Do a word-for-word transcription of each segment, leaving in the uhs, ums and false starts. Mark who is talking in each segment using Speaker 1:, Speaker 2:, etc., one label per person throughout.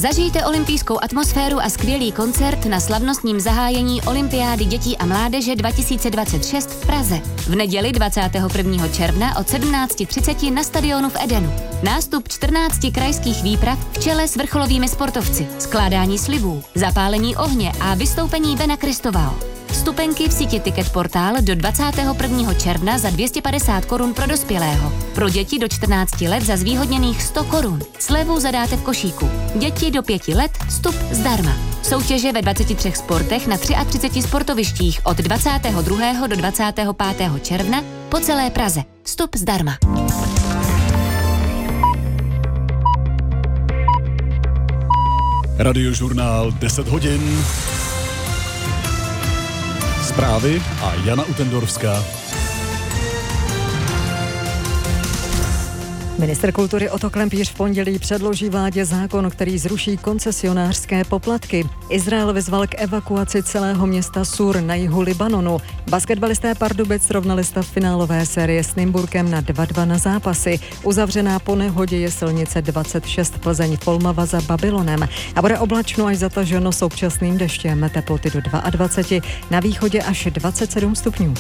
Speaker 1: Zažijte olympijskou atmosféru a skvělý koncert na slavnostním zahájení Olympiády dětí a mládeže dva tisíce dvacet šest v Praze. V neděli dvacátého prvního června od sedmnáct třicet na stadionu v Edenu. Nástup čtrnácti krajských výprav v čele s vrcholovými sportovci, skládání slibů, zapálení ohně a vystoupení Bena Kristovao. Vstupenky v síti Ticket Portál do dvacátého prvního června za dvě stě padesát korun pro dospělého. Pro děti do čtrnácti let za zvýhodněných sto korun. Slevu zadáte v košíku. Děti do pěti let vstup zdarma. Soutěže ve dvaceti třech sportech na třiceti třech sportovištích od dvacátého druhého do dvacátého pátého června po celé Praze. Vstup zdarma.
Speaker 2: Radiožurnál deset hodin. Zprávy a Jana Utendorská.
Speaker 3: Ministr kultury Otto Klempíř v pondělí předloží vládě zákon, který zruší koncesionářské poplatky. Izrael vyzval k evakuaci celého města Sur na jihu Libanonu. Basketbalisté Pardubic srovnali stav finálové série s Nymburkem na dva dva na zápasy. Uzavřená po nehodě je silnice dvacet šest Plzeň Polmava za Babylonem. A bude oblačno až zataženo s občasným deštěm. Teploty do dvacet dva, na východě až dvacet sedm stupňů.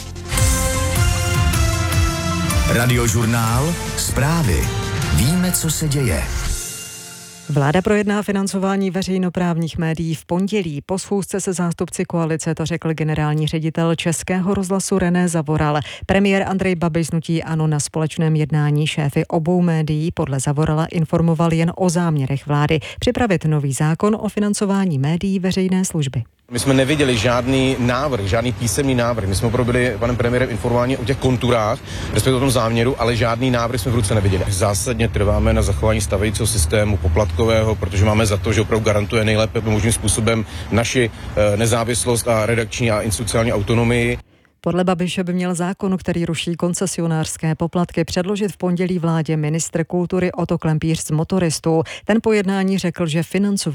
Speaker 4: Radiožurnál Zprávy. Víme, co se děje.
Speaker 3: Vláda projedná financování veřejnoprávních médií v pondělí. Po schůzce se zástupci koalice to řekl generální ředitel Českého rozhlasu René Zavoral. Premiér Andrej Babiš z hnutí ANO na společném jednání šéfy obou médií podle Zavorala informoval jen o záměrech vlády připravit nový zákon o financování médií veřejné služby.
Speaker 5: My jsme neviděli žádný návrh, žádný písemný návrh. My jsme opravdu byli panem premiérem informováni o těch konturách, respektive o tom záměru, ale žádný návrh jsme v ruce neviděli. Zásadně trváme na zachování stávajícího systému poplatkového, protože máme za to, že opravdu garantuje nejlépe možným způsobem naši nezávislost a redakční a institucionální autonomii.
Speaker 3: Podle Babiše by měl zákon, který ruší koncesionářské poplatky, předložit v pondělí vládě ministr kultury Otto Klempíř z Motoristů. Ten po jednání řekl, že financování